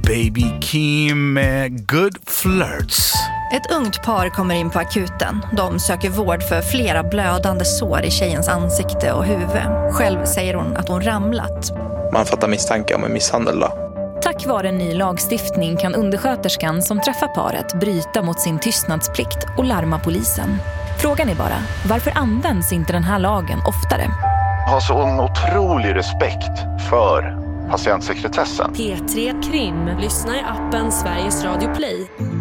Baby Keem med Good Flirts. Ett ungt par kommer in på akuten. De söker vård för flera blödande sår i tjejens ansikte och huvud. Själv säger hon att hon ramlat. Man fattar misstanke om en misshandel då. Tack vare en ny lagstiftning kan undersköterskan som träffar paret bryta mot sin tystnadsplikt och larma polisen. Frågan är bara, varför används inte den här lagen oftare? Jag har så en otrolig respekt för patientsekretessen. P3 Krim. Lyssna i appen Sveriges Radio Play.